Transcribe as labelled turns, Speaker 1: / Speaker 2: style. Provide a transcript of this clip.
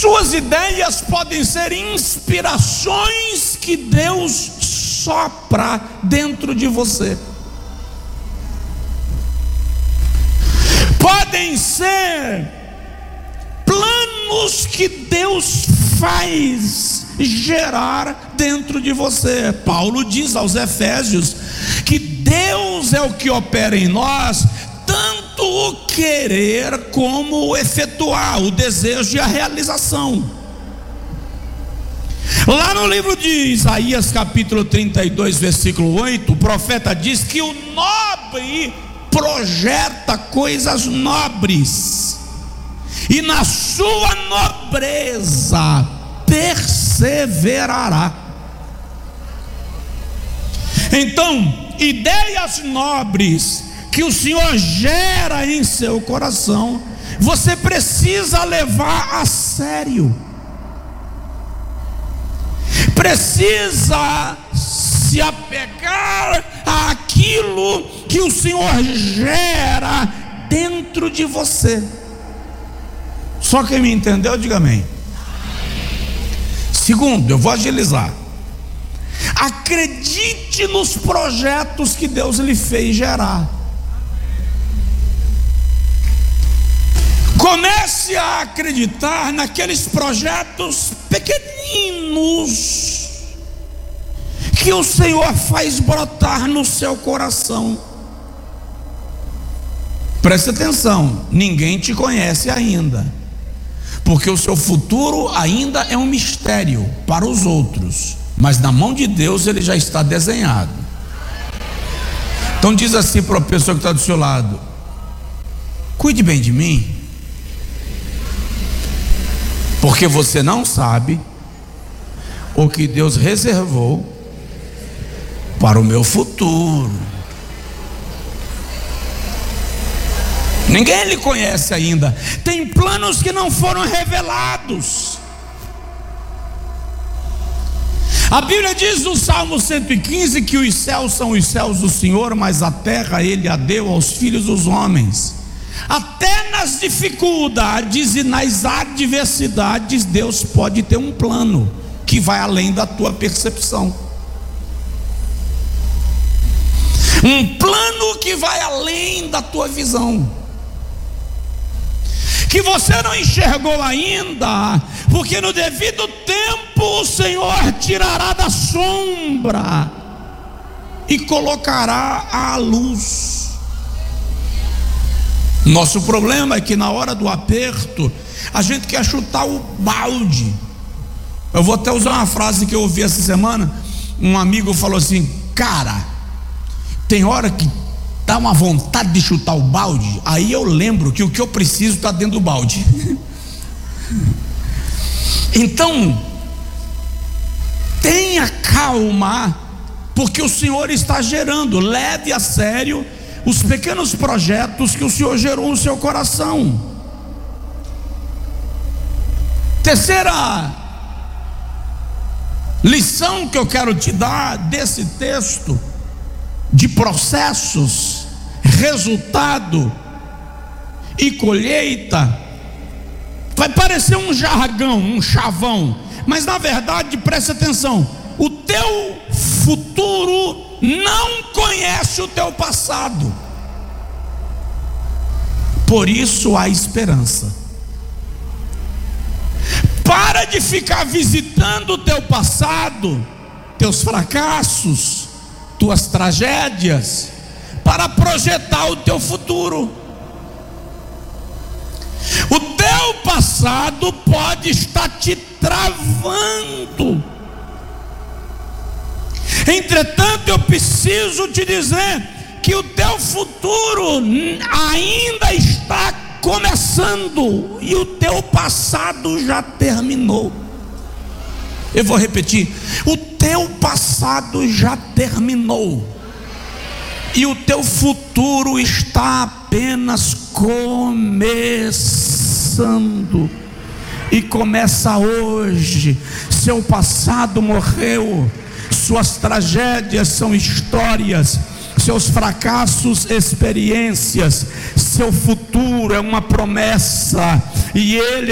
Speaker 1: Suas ideias podem ser inspirações que Deus sopra dentro de você. Podem ser planos que Deus faz gerar dentro de você. Paulo diz aos Efésios que Deus é o que opera em nós, tanto o querer como o efetuar, o desejo e a realização. Lá no livro de Isaías capítulo 32 versículo 8, o profeta diz que o nobre projeta coisas nobres, e na sua nobreza perseverará. Então, ideias nobres que o Senhor gera em seu coração, você precisa levar a sério, precisa se apegar àquilo que o Senhor gera dentro de você. Só quem me entendeu, diga amém. Segundo, eu vou agilizar. Acredite nos projetos que Deus lhe fez gerar. Comece a acreditar naqueles projetos pequeninos que o Senhor faz brotar no seu coração. Preste atenção, ninguém te conhece ainda, porque o seu futuro ainda é um mistério para os outros, mas na mão de Deus ele já está desenhado. Então diz assim para a pessoa que está do seu lado: cuide bem de mim, porque você não sabe o que Deus reservou para o meu futuro. Ninguém lhe conhece ainda, tem planos que não foram revelados. A Bíblia diz no Salmo 115 que os céus são os céus do Senhor, mas a terra Ele a deu aos filhos dos homens. Até nas dificuldades e nas adversidades, Deus pode ter um plano que vai além da tua percepção. Um plano que vai além da tua visão, que você não enxergou ainda, porque no devido tempo o Senhor tirará da sombra e colocará à luz. Nosso problema é que na hora do aperto a gente quer chutar o balde. Eu vou até usar uma frase que eu ouvi essa semana. Um amigo falou assim: cara, tem hora que dá uma vontade de chutar o balde, aí eu lembro que o que eu preciso está dentro do balde. Então, tenha calma, porque o Senhor está gerando. Leve a sério os pequenos projetos que o Senhor gerou no seu coração. Terceira lição que eu quero te dar desse texto de processos, resultado e colheita, vai parecer um jargão, um chavão, mas na verdade, preste atenção, o teu futuro não conhece o teu passado, por isso há esperança. Para de ficar visitando o teu passado, teus fracassos, tuas tragédias, para projetar o teu futuro. O teu passado pode estar te travando. Entretanto, eu preciso te dizer que o teu futuro ainda está começando e o teu passado já terminou. Eu vou repetir: o teu passado já terminou e o teu futuro está apenas começando, e começa hoje. Seu passado morreu, suas tragédias são histórias, seus fracassos experiências, seu futuro é uma promessa, e Ele